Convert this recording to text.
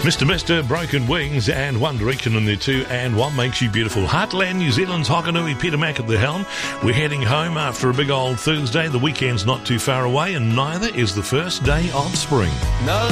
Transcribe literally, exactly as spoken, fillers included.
Mister Mister, Broken Wings, and One Direction in there too, and What Makes You Beautiful. Heartland New Zealand's Hokanui, Peter Mack at the helm. We're heading home after a big old Thursday. The weekend's not too far away, and neither is the first day of spring. Now